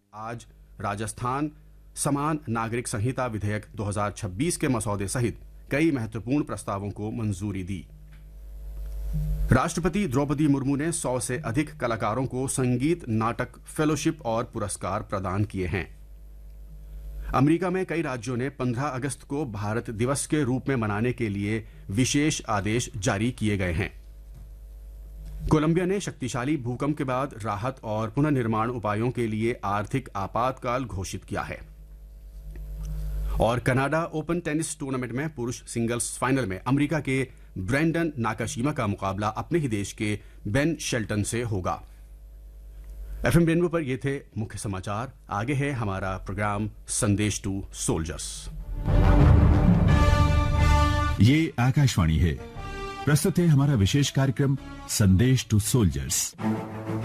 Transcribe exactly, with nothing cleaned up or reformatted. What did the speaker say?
आज राजस्थान समान नागरिक संहिता विधेयक दो हज़ार छब्बीस के मसौदे सहित कई महत्वपूर्ण प्रस्तावों को मंजूरी दी। राष्ट्रपति द्रौपदी मुर्मू ने सौ से अधिक कलाकारों को संगीत नाटक फेलोशिप और पुरस्कार प्रदान किए हैं। अमेरिका में कई राज्यों ने पंद्रह अगस्त को भारत दिवस के रूप में मनाने के लिए विशेष आदेश जारी किए गए हैं। कोलंबिया ने शक्तिशाली भूकंप के बाद राहत और पुनर्निर्माण उपायों के लिए आर्थिक आपातकाल घोषित किया है। और कनाडा ओपन टेनिस टूर्नामेंट में पुरुष सिंगल्स फाइनल में अमेरिका के ब्रेंडन नाकाशिमा का मुकाबला अपने ही देश के बेन शेल्टन से होगा। एफएम रेनबो पर ये थे मुख्य समाचार। आगे है हमारा प्रोग्राम संदेश टू सोल्जर्स। ये आकाशवाणी है। प्रस्तुत है हमारा विशेष कार्यक्रम संदेश टू सोल्जर्स।